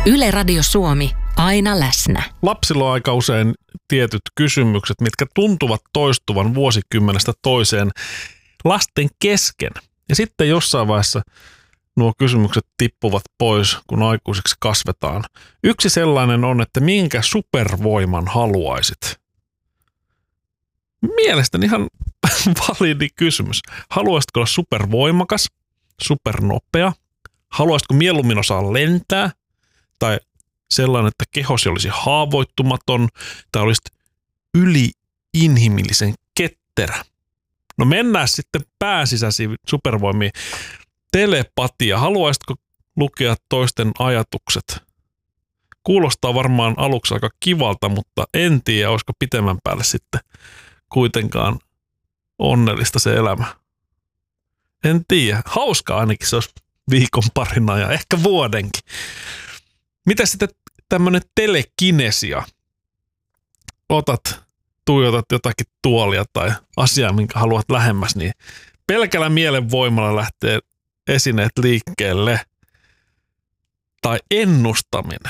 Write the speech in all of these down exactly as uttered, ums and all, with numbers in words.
Yle Radio Suomi, aina läsnä. Lapsilla on aika usein tietyt kysymykset, mitkä tuntuvat toistuvan vuosikymmenestä toiseen lasten kesken. Ja sitten jossain vaiheessa nuo kysymykset tippuvat pois, kun aikuisiksi kasvetaan. Yksi sellainen on, että minkä supervoiman haluaisit? Mielestäni ihan validi kysymys. Haluaisitko olla supervoimakas, supernopea? Haluaisitko mieluummin osaa lentää? Tai sellainen, että kehosi olisi haavoittumaton tai olisit yli-inhimillisen ketterä? No mennään sitten pääsisäisiin supervoimiin. Telepatia. Haluaisitko lukea toisten ajatukset? Kuulostaa varmaan aluksi aika kivalta, mutta en tiedä, olisiko pitemmän päälle sitten kuitenkaan onnellista se elämä. En tiedä. Hauskaa ainakin se olisi viikon parina ja ehkä vuodenkin. Mitä sitten tämmöinen telekinesia? Otat, tuijotat jotakin tuolia tai asiaa, minkä haluat lähemmäs, niin pelkällä mielenvoimalla lähtee esineet liikkeelle. Tai ennustaminen.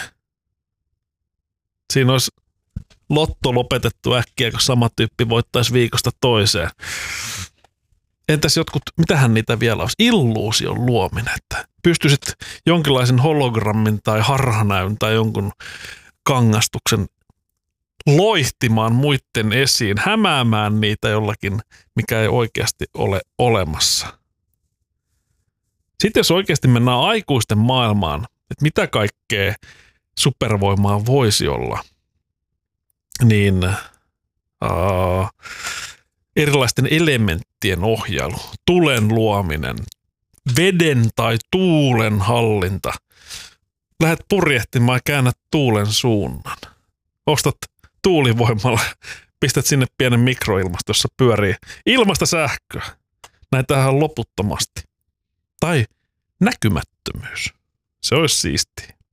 Siinä olisi lotto lopetettu äkkiä, kun sama tyyppi voittaisi viikosta toiseen. Entäs jotkut, mitähän niitä vielä olisi? Illuusion luominen, että pystyisit jonkinlaisen hologrammin tai harhanäyn tai jonkun kangastuksen loihtimaan muiden esiin, hämäämään niitä jollakin, mikä ei oikeasti ole olemassa. Sitten jos oikeasti mennään aikuisten maailmaan, että mitä kaikkea supervoimaa voisi olla, niin uh, erilaisten elementtien ohjailu, tulen luominen, veden tai tuulen hallinta. Lähet purjehtimaan ja käännät tuulen suunnan. Ostat tuulivoimalla, pistät sinne pienen mikroilmasto, jossa pyörii ilmasta sähköä. Näitähän on loputtomasti. Tai näkymättömyys. Se olisi siistiä.